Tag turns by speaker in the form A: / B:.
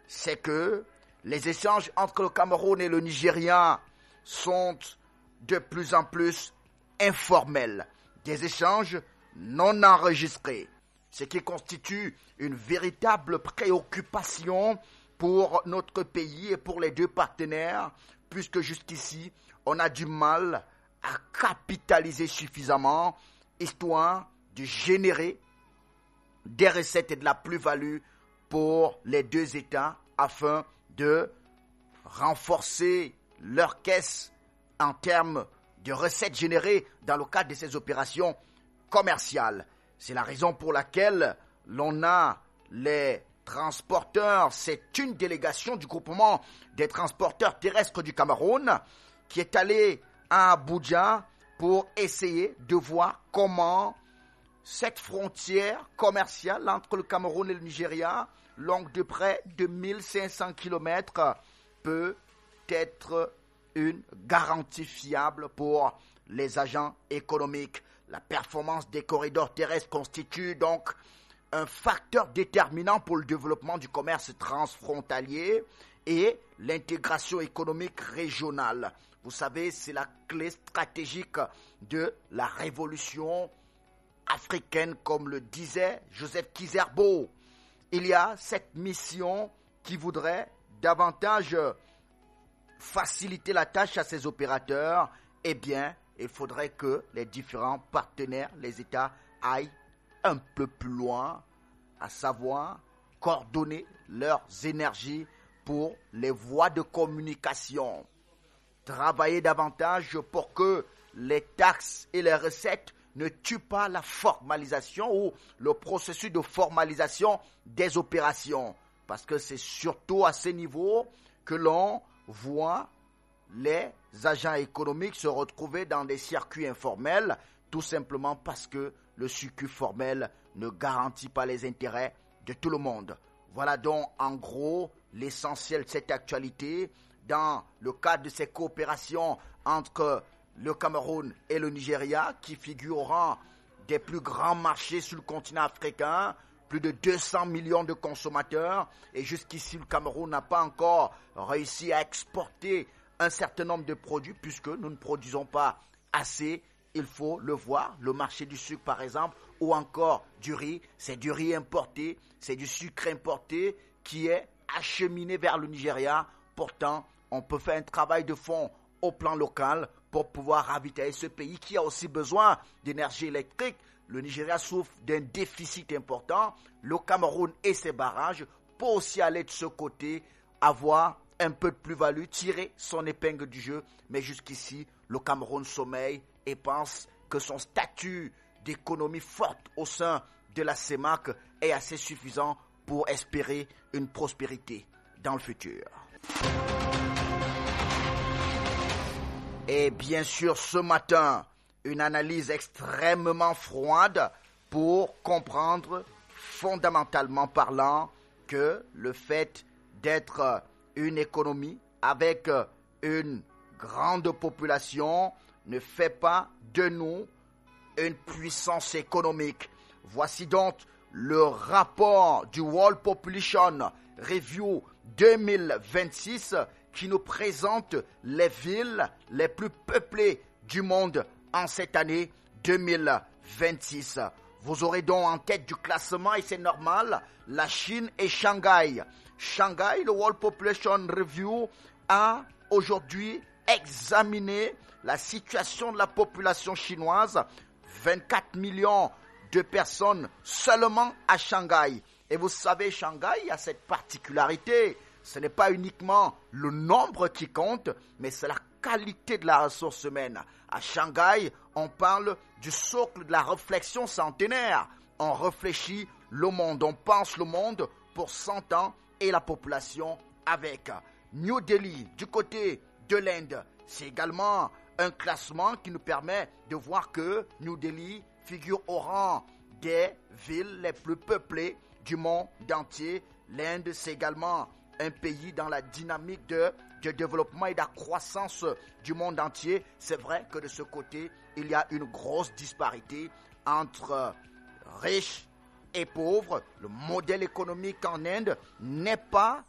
A: c'est que les échanges entre le Cameroun et le Nigeria sont de plus en plus informels, des échanges non enregistrés, ce qui constitue une véritable préoccupation pour notre pays et pour les deux partenaires, puisque jusqu'ici, on a du mal à capitaliser suffisamment, histoire de générer des recettes et de la plus-value pour les deux États afin de renforcer leur caisse en termes de recettes générées dans le cadre de ces opérations commerciales. C'est la raison pour laquelle l'on a les transporteurs. C'est une délégation du groupement des transporteurs terrestres du Cameroun qui est allée à Abuja pour essayer de voir comment cette frontière commerciale entre le Cameroun et le Nigeria, longue de près de 1500 km, peut être une garantie fiable pour les agents économiques. La performance des corridors terrestres constitue donc un facteur déterminant pour le développement du commerce transfrontalier et l'intégration économique régionale. Vous savez, c'est la clé stratégique de la révolution africaine, comme le disait Joseph Kizerbo. Il y a cette mission qui voudrait davantage faciliter la tâche à ces opérateurs. Eh bien, il faudrait que les différents partenaires, les États, aillent un peu plus loin, à savoir coordonner leurs énergies pour les voies de communication. Travailler davantage pour que les taxes et les recettes ne tuent pas la formalisation ou le processus de formalisation des opérations. Parce que c'est surtout à ce niveau que l'on voit les agents économiques se retrouver dans des circuits informels, tout simplement parce que le circuit formel ne garantit pas les intérêts de tout le monde. Voilà donc en gros l'essentiel de cette actualité dans le cadre de ces coopérations entre le Cameroun et le Nigeria qui figureront des plus grands marchés sur le continent africain, plus de 200 millions de consommateurs, et jusqu'ici le Cameroun n'a pas encore réussi à exporter un certain nombre de produits puisque nous ne produisons pas assez. Il faut le voir, le marché du sucre par exemple, ou encore du riz, c'est du riz importé, c'est du sucre importé qui est acheminé vers le Nigeria. Pourtant, on peut faire un travail de fond au plan local pour pouvoir ravitailler ce pays qui a aussi besoin d'énergie électrique. Le Nigeria souffre d'un déficit important. Le Cameroun et ses barrages peuvent aussi aller de ce côté, avoir un peu de plus-value, tirer son épingle du jeu. Mais jusqu'ici, le Cameroun sommeille et pense que son statut d'économie forte au sein de la CEMAC est assez suffisant pour espérer une prospérité dans le futur. Et bien sûr, ce matin, une analyse extrêmement froide pour comprendre, fondamentalement parlant, que le fait d'être une économie avec une grande population ne fait pas de nous une puissance économique. Voici donc le rapport du World Population Review 2026 qui nous présente les villes les plus peuplées du monde en cette année 2026. Vous aurez donc en tête du classement, et c'est normal, la Chine et Shanghai. Shanghai, le World Population Review, a aujourd'hui examiné la situation de la population chinoise. 24 millions de personnes seulement à Shanghai. Et vous savez, Shanghai a cette particularité. Ce n'est pas uniquement le nombre qui compte, mais c'est la qualité de la ressource humaine. À Shanghai, on parle du socle de la réflexion centenaire. On réfléchit le monde, on pense le monde pour 100 ans et la population avec. New Delhi, du côté de l'Inde, c'est également un classement qui nous permet de voir que New Delhi figure au rang des villes les plus peuplées du monde entier. L'Inde, c'est également un pays dans la dynamique de développement et de la croissance du monde entier. C'est vrai que de ce côté, il y a une grosse disparité entre riches et pauvres. Le modèle économique en Inde n'est pas